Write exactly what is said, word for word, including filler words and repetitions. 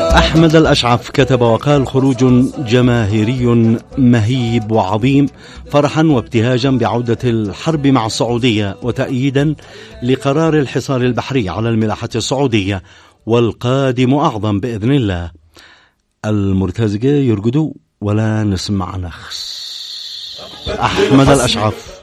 أحمد الأشعف كتب وقال: خروج جماهيري مهيب وعظيم فرحا وابتهاجا بعودة الحرب مع السعودية وتأييدا لقرار الحصار البحري على الملاحة السعودية، والقادم أعظم بإذن الله. المرتزقة يرقدوا ولا نسمع نخس. أحمد الأشعف.